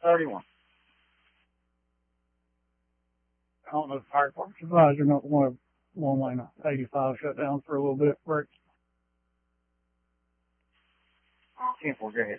31. I don't know if fire department supervisor not want to one lane 85 shut down for a little bit break. 10-4, go ahead.